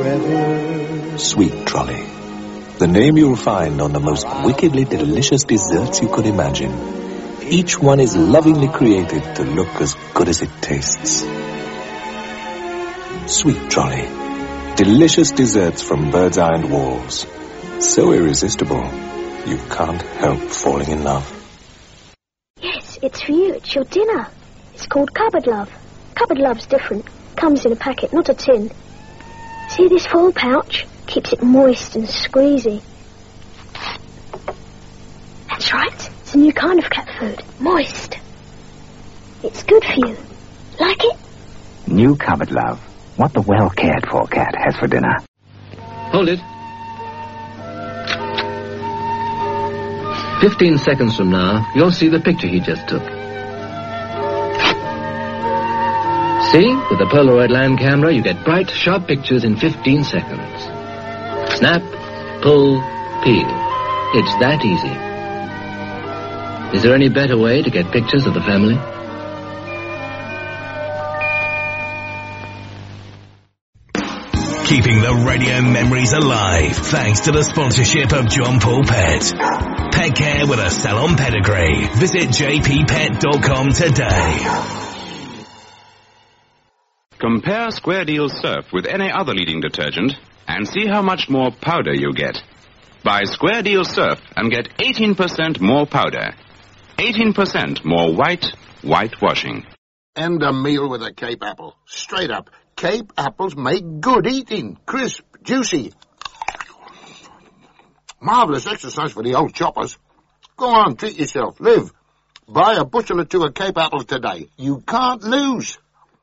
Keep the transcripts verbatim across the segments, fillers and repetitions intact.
forever. Sweet Trolley. The name you'll find on the most wickedly delicious desserts you could imagine. Each one is lovingly created to look as good as it tastes. Sweet Trolley. Delicious desserts from Bird's Eye and Walls. So irresistible, you can't help falling in love. Yes, it's for you. It's your dinner. It's called Cupboard Love. Cupboard Love's different. Comes in a packet, not a tin. See this foil pouch? Keeps it moist and squeezy. That's right. It's a new kind of cat food. Moist. It's good for you. Like it? New Cupboard Love. What the well-cared-for cat has for dinner. Hold it. Fifteen seconds from now, you'll see the picture he just took. See? With the Polaroid land camera, you get bright, sharp pictures in fifteen seconds. Snap, pull, peel. It's that easy. Is there any better way to get pictures of the family? Keeping the radio memories alive thanks to the sponsorship of John Paul Pet. Pet care with a salon pedigree. Visit j p pet dot com today. Compare Square Deal Surf with any other leading detergent and see how much more powder you get. Buy Square Deal Surf and get eighteen percent more powder. eighteen percent more white, whitewashing. And a meal with a Cape apple. Straight up. Cape apples make good eating. Crisp, juicy. Marvellous exercise for the old choppers. Go on, treat yourself. Live. Buy a bushel or two of Cape apples today. You can't lose.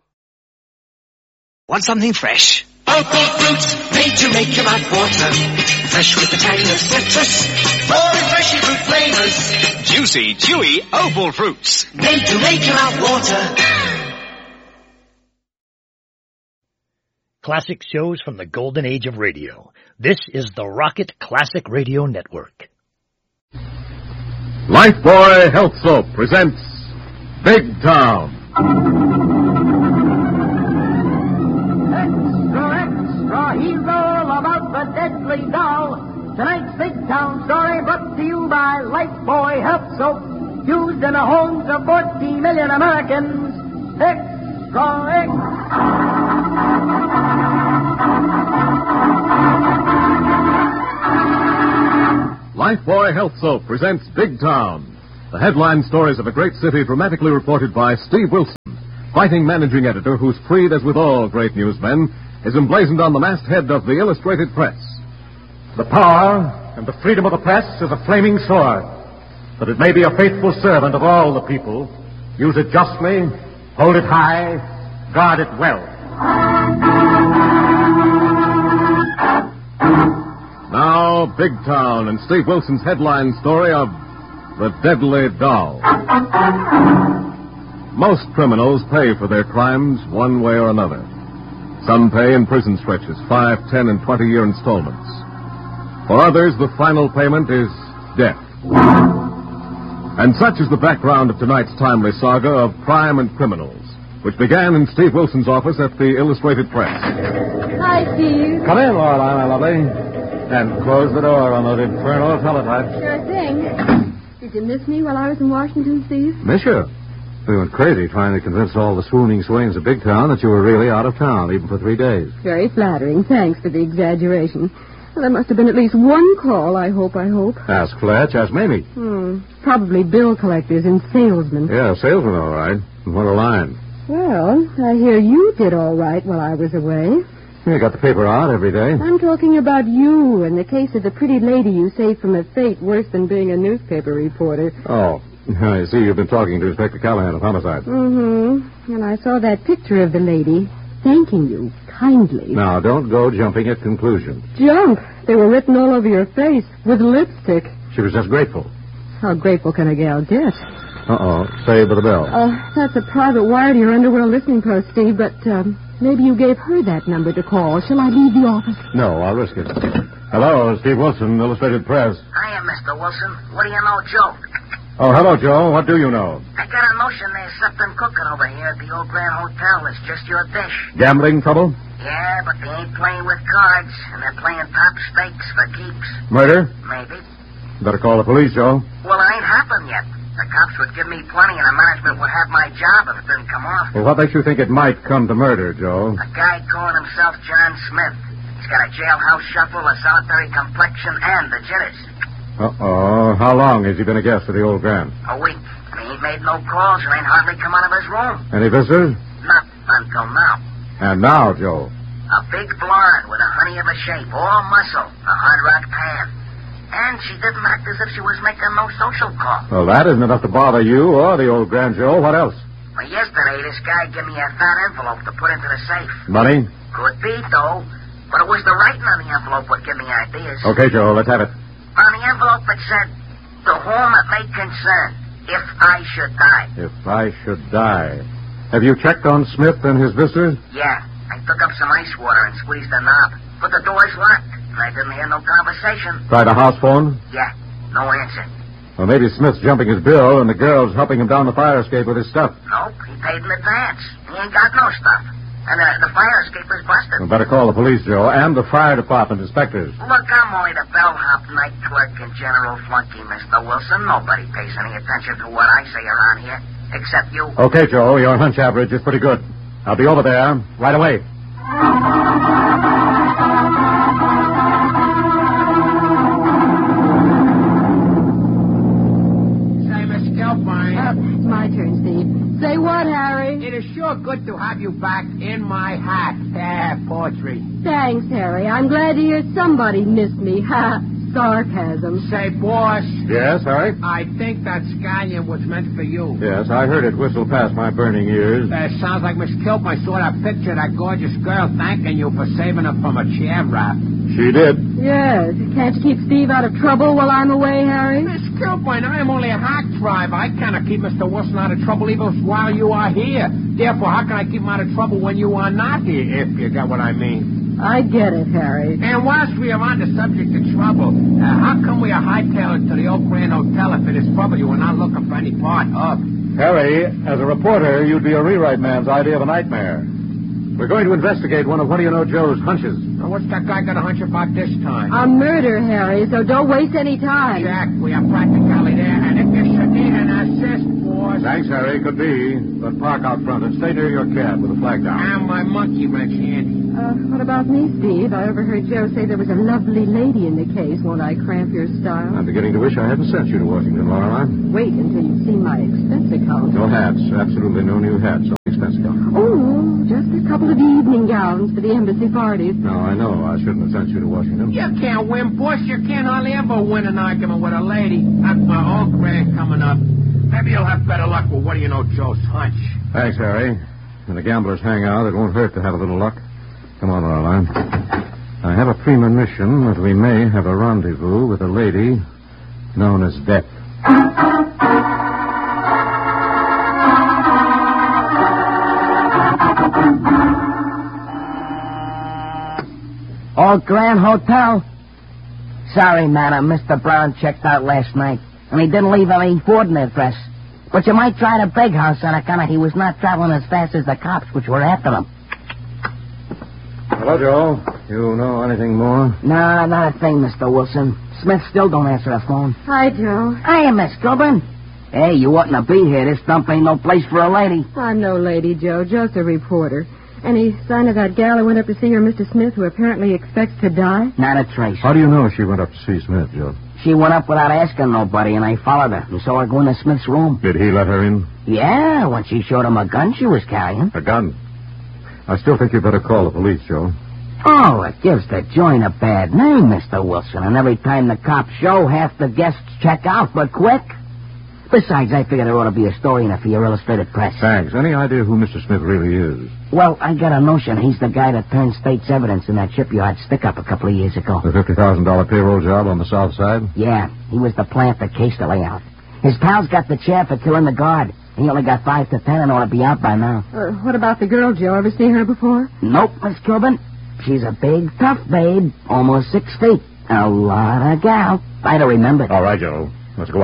Want something fresh? Opal fruits, made to make your mouth water. Fresh with the tang of citrus. More refreshing fruit flavors. Juicy, chewy Opal fruits. Made to make your mouth water. Classic shows from the golden age of radio. This is the Rocket Classic Radio Network. Lifebuoy Health Soap presents Big Town. Extra, extra, he's all about the deadly doll. Tonight's Big Town story brought to you by Lifebuoy Health Soap, used in the homes of fourteen million Americans. Extra, extra. Lifebuoy Health Soap presents Big Town. The headline stories of a great city dramatically reported by Steve Wilson, fighting managing editor whose creed, as with all great newsmen, is emblazoned on the masthead of the Illustrated Press. The power and the freedom of the press is a flaming sword, that it may be a faithful servant of all the people. Use it justly, hold it high, guard it well. Now, Big Town and Steve Wilson's headline story of The Deadly Doll. Most criminals pay for their crimes one way or another. Some pay in prison stretches, five, ten, and twenty-year installments. For others, the final payment is death. And such is the background of tonight's timely saga of crime and criminals, which began in Steve Wilson's office at the Illustrated Press. Hi, Steve. Come in, Lorelei, my lovely. And close the door on those infernal teletypes. Sure thing. Did you miss me while I was in Washington, Steve? Miss you? We went crazy trying to convince all the swooning swains of Big Town that you were really out of town, even for three days. Very flattering. Thanks for the exaggeration. Well, there must have been at least one call, I hope, I hope. Ask Fletch, ask Mamie. Hmm. Probably bill collectors and salesmen. Yeah, salesmen, all right. And what a line. Well, I hear you did all right while I was away. You got the paper out every day. I'm talking about you and the case of the pretty lady you saved from a fate worse than being a newspaper reporter. Oh, I see you've been talking to Inspector Callahan of Homicide. Mm-hmm. And I saw that picture of the lady thanking you kindly. Now, don't go jumping at conclusions. Jump? They were written all over your face with lipstick. She was just grateful. How grateful can a gal get? Uh-oh. Saved by the bell. Uh, that's a private wire to your underworld listening post, Steve, but um, maybe you gave her that number to call. Shall I leave the office? No, I'll risk it. Hello, Steve Wilson, Illustrated Press. Hiya, Mister Wilson. What do you know, Joe? Oh, hello, Joe. What do you know? I got a notion there's something cooking over here at the Old Grand Hotel. It's just your dish. Gambling trouble? Yeah, but they ain't playing with cards, and they're playing top stakes for keeps. Murder? Maybe. Better call the police, Joe. Well, it ain't happened yet. The cops would give me plenty, and the management would have my job if it didn't come off. Well, what makes you think it might come to murder, Joe? A guy calling himself John Smith. He's got a jailhouse shuffle, a solitary complexion, and the jitters. Uh-oh. How long has he been a guest at the Old Grand? A week. And he ain't made no calls or ain't hardly come out of his room. Any visitors? Not until now. And now, Joe? A big blonde with a honey of a shape, all muscle, a hard rock pan. And she didn't act as if she was making no social call. Well, that isn't enough to bother you or the Old Grand, Joe. What else? Well, yesterday, this guy gave me a fat envelope to put into the safe. Money? Could be, though. But it was the writing on the envelope what gave me ideas. Okay, Joe, let's have it. On the envelope, it said, "To whom it may concern, if I should die." If I should die. Have you checked on Smith and his visitors? Yeah. I took up some ice water and squeezed the knob. But the door's locked, and I didn't hear no conversation. Tried a house phone? Yeah. No answer. Well, maybe Smith's jumping his bill and the girl's helping him down the fire escape with his stuff. Nope. He paid in advance. He ain't got no stuff. And uh, the fire escape is busted. We better call the police, Joe, and the fire department inspectors. Look, I'm only the bellhop, night clerk, and general flunky, Mister Wilson. Nobody pays any attention to what I say around here, except you. Okay, Joe, your hunch average is pretty good. I'll be over there right away. Say, Miss Gelfine. Uh, it's my turn, Steve. Say what, Harry? It is sure good to have you back in my hat. Yeah, poetry. Thanks, Harry. I'm glad to hear somebody missed me. Ha! Sarcasm. Say, boss. Yes, Harry? I think that scallion was meant for you. Yes, I heard it whistle past my burning ears. That sounds like Miss Kilpine saw that picture of that gorgeous girl thanking you for saving her from a chair wrap. She did. Yes. Can't you keep Steve out of trouble while I'm away, Harry? Miss Kilpine, I am only a hack driver. I cannot keep Mister Wilson out of trouble even while you are here. Therefore, how can I keep him out of trouble when you are not here, if you get what I mean? I get it, Harry. And whilst we are on the subject of trouble, uh, how come we are hightailed to the Oak Grand Hotel if it is trouble you are not looking for any part of? Harry, as a reporter, you'd be a rewrite man's idea of a nightmare. We're going to investigate one of What Do You Know Joe's hunches. Now, what's that guy got a hunch about this time? A murder, Harry, so don't waste any time. Jack, we are practically there, and if you should need an assist, boss... Thanks, Harry. Could be. But park out front and stay near your cab with the flag down. And my monkey wrench handy. Uh, what about me, Steve? I overheard Joe say there was a lovely lady in the case. Won't I cramp your style? I'm beginning to wish I hadn't sent you to Washington, Lorelei. Wait until you see my expense account. No hats. Absolutely no new hats. No expense account. Oh, just a couple of evening gowns for the embassy parties. No, I know. I shouldn't have sent you to Washington. You can't win, boss. You can't hardly ever win an argument with a lady. That's my own grand coming up. Maybe you'll have better luck with What Do You Know Joe's hunch. Thanks, Harry. In the gamblers' hangout, it won't hurt to have a little luck. Come on, Lorelei. I have a premonition that we may have a rendezvous with a lady known as Death. Old Grand Hotel? Sorry, madam. Mister Brown checked out last night, and he didn't leave any board in the address. But you might try the big house on account of he was not traveling as fast as the cops, which were after him. Hello, Joe. You know anything more? Nah, not a thing, Mister Wilson. Smith still don't answer the phone. Hi, Joe. Hiya, Miss Gilbert. Hey, you oughtn't to be here. This dump ain't no place for a lady. I'm no lady, Joe. Just a reporter. Any sign of that gal who went up to see her, Mister Smith, who apparently expects to die? Not a trace. How do you know she went up to see Smith, Joe? She went up without asking nobody, and I followed her and saw her go into Smith's room. Did he let her in? Yeah, when she showed him a gun she was carrying. A gun? I still think you'd better call the police, Joe. Oh, it gives the joint a bad name, Mister Wilson, and every time the cops show, half the guests check out, but quick. Besides, I figure there ought to be a story in it for your illustrated press. Thanks. Any idea who Mister Smith really is? Well, I got a notion he's the guy that turned state's evidence in that shipyard stick-up a couple of years ago. The fifty thousand dollars payroll job on the south side? Yeah, he was the plant that cased the layout. His pals got the chair for killing the guard. He only got five to ten and ought to be out by now. Uh, what about the girl, Joe? Ever seen her before? Nope, Miss Kilburn. She's a big, tough babe, almost six feet. A lot of gal. I'd have remembered. All right, Joe. Let's go up.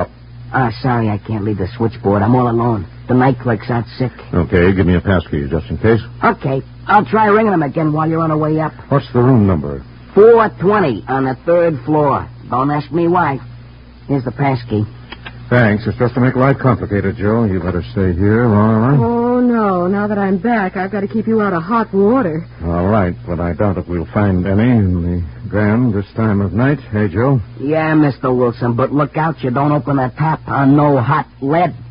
Ah, sorry, I can't leave the switchboard. I'm all alone. The night clerk's out sick. Okay, give me a passkey just in case. Okay, I'll try ringing him again while you're on the way up. What's the room number? four twenty on the third floor. Don't ask me why. Here's the passkey. Thanks. It's just to make life complicated, Joe. You better stay here, all right? Oh, no. Now that I'm back, I've got to keep you out of hot water. All right, but I doubt if we'll find any in the Grand this time of night. Hey, Joe? Yeah, Mister Wilson, but look out you don't open that tap on no hot lead.